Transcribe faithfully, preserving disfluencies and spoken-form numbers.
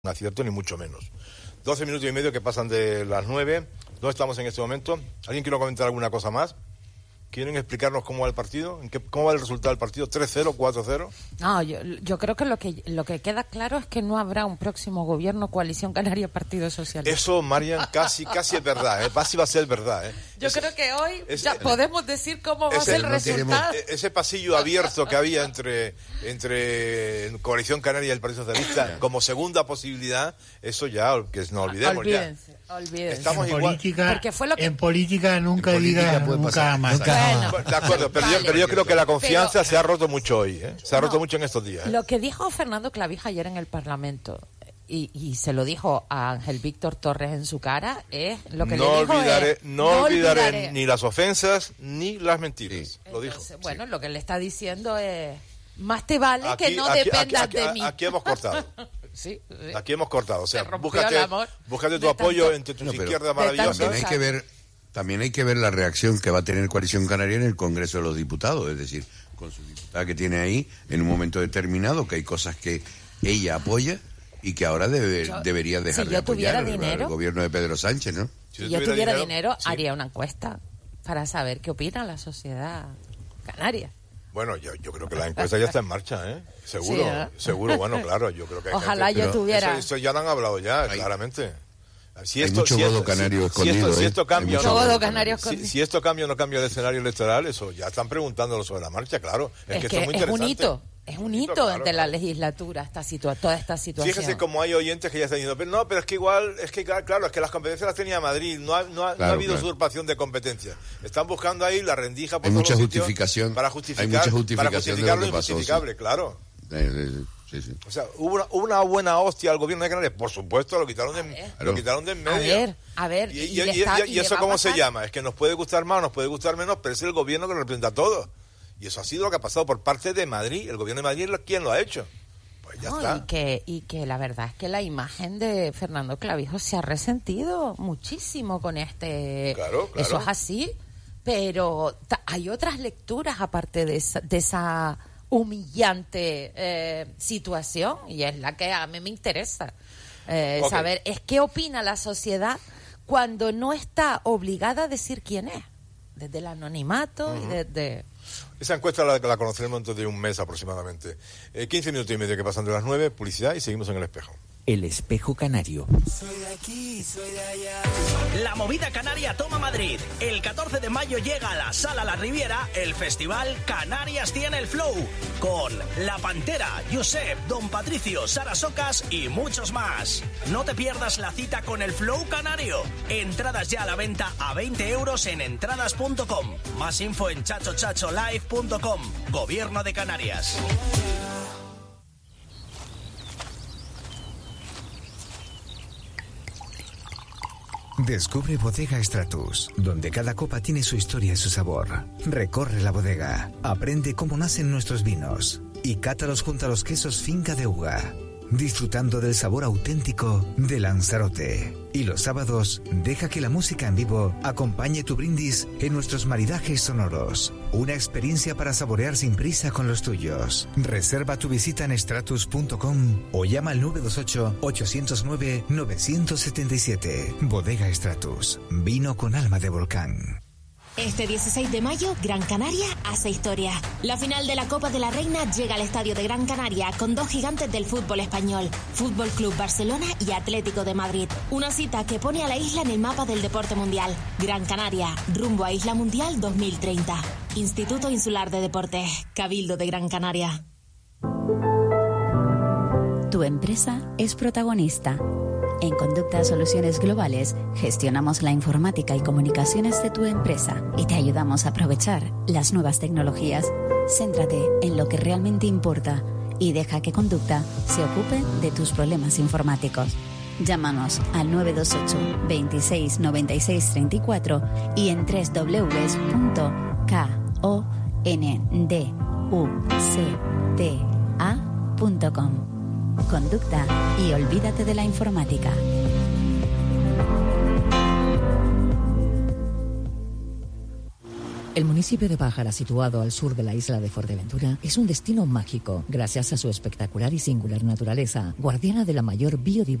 un acierto, ni mucho menos. doce minutos y medio que pasan de las nueve. ¿Dónde estamos en este momento? ¿Alguien quiere comentar alguna cosa más? ¿Quieren explicarnos cómo va el partido? ¿En qué, ¿Cómo va el resultado del partido? ¿tres cero, cuatro cero? No, yo, yo creo que lo que lo que queda claro es que no habrá un próximo gobierno Coalición Canaria Partido Socialista. Eso, Marian, casi casi es verdad, ¿eh? Casi va a ser verdad, ¿eh? Yo ese, creo que hoy ese, ya podemos decir cómo va a ser el no resultado. Tenemos, ese pasillo abierto que había entre, entre Coalición Canaria y el Partido Socialista como segunda posibilidad, eso ya, que no olvidemos. Olvídense, ya. olvídense. Estamos en, igual. política, Porque fue lo que... en política nunca digas nunca más. Bueno, de acuerdo, pero, vale. yo, pero yo creo que la confianza Pero, se ha roto mucho hoy, ¿eh? Se ha no, roto mucho en estos días. ¿eh? Lo que dijo Fernando Clavija ayer en el Parlamento, y, y se lo dijo a Ángel Víctor Torres en su cara, es lo que no le dijo olvidaré, es, no, no olvidaré, olvidaré ni las ofensas ni las mentiras. Sí. Lo dijo. Entonces, bueno, sí. Lo que le está diciendo es, más te vale aquí, que no aquí, dependas aquí, de aquí, mí. Aquí hemos cortado. Sí, sí. Aquí hemos cortado. O sea, búscate, búscate tu apoyo tanto, entre tus no, izquierdas maravillosas. También hay que ver, también hay que ver la reacción que va a tener Coalición Canaria en el Congreso de los Diputados, es decir, con su diputada que tiene ahí en un momento determinado, que hay cosas que ella apoya y que ahora debe, yo, debería dejar si de yo apoyar tuviera dinero, el gobierno de Pedro Sánchez, ¿no? Si, si yo tuviera, tuviera dinero, dinero sí. haría una encuesta para saber qué opina la sociedad canaria. Bueno, yo, yo creo que la encuesta ya está en marcha, ¿eh? Seguro, sí, ¿eh? seguro, bueno, claro, yo creo que hay Ojalá gente, yo tuviera... Eso, eso ya lo han hablado ya, hay, claramente. Si esto, hay mucho si godo canario si, escondido, si esto, ¿eh? si esto cambia mucho no, godo canario escondido. Si, si esto cambia o no cambia el escenario electoral, eso ya están preguntándolo sobre la marcha, claro. Es, es que, que, esto es muy es interesante. un hito. Es un hito claro, entre claro. la legislatura, esta situa toda esta situación. Fíjese cómo hay oyentes que ya están diciendo, pero no, pero es que igual, es que claro, es que las competencias las tenía Madrid, no ha, no ha, claro, no ha habido claro. usurpación de competencias. Están buscando ahí la rendija por hay todos mucha los justificación, sitios para justificar, hay mucha justificación para justificar de lo, lo que pasó, injustificable, sí. claro. Eh, eh, sí, sí. O sea, hubo una, una buena hostia al gobierno de Canarias, por supuesto, lo quitaron de, ver, lo quitaron de en medio. A ver, a ver. Y, y, y, y, está, y, y eso cómo se llama, es que nos puede gustar más, nos puede gustar menos, pero es el gobierno que lo representa a todo. Y eso ha sido lo que ha pasado por parte de Madrid. El gobierno de Madrid es quien lo ha hecho. Pues ya no, está. Y que, y que la verdad es que la imagen de Fernando Clavijo se ha resentido muchísimo con este... Claro, claro. Eso es así, pero hay otras lecturas aparte de esa, de esa humillante eh, situación, y es la que a mí me interesa eh, okay. saber, es qué opina la sociedad cuando no está obligada a decir quién es, desde el anonimato uh-huh. y desde... Esa encuesta la, la conoceremos dentro de un mes aproximadamente. Eh, quince minutos y medio que pasan de las nueve, publicidad y seguimos en El Espejo. El Espejo Canario. Soy de aquí, soy de allá. La movida canaria toma Madrid. El catorce de mayo llega a la Sala La Riviera el festival Canarias tiene el flow. Con La Pantera, Josep, Don Patricio, Sara Socas y muchos más. No te pierdas la cita con el flow canario. Entradas ya a la venta a veinte euros en entradas punto com. Más info en chacho chacho live punto com. Gobierno de Canarias. Descubre Bodega Stratus, donde cada copa tiene su historia y su sabor. Recorre la bodega, aprende cómo nacen nuestros vinos y cátalos junto a los quesos Finca de Uga, disfrutando del sabor auténtico de Lanzarote. Y los sábados, deja que la música en vivo acompañe tu brindis en nuestros maridajes sonoros. Una experiencia para saborear sin prisa con los tuyos. Reserva tu visita en stratus punto com o llama al nueve dos ocho, ocho cero nueve, nueve siete siete. Bodega Stratus, vino con alma de volcán. Este dieciséis de mayo, Gran Canaria hace historia. La final de la Copa de la Reina llega al estadio de Gran Canaria con dos gigantes del fútbol español, Fútbol Club Barcelona y Atlético de Madrid. Una cita que pone a la isla en el mapa del deporte mundial. Gran Canaria, rumbo a Isla Mundial dos mil treinta. Instituto Insular de Deportes, Cabildo de Gran Canaria. Tu empresa es protagonista. En Conducta Soluciones Globales gestionamos la informática y comunicaciones de tu empresa y te ayudamos a aprovechar las nuevas tecnologías. Céntrate en lo que realmente importa y deja que Conducta se ocupe de tus problemas informáticos. Llámanos al nueve dos ocho, veintiséis, noventa y seis, treinta y cuatro y en doble u doble u doble u punto conducta punto com. Conducta y olvídate de la informática. El municipio de Pájara, situado al sur de la isla de Fuerteventura, es un destino mágico, gracias a su espectacular y singular naturaleza, guardiana de la mayor biodiversidad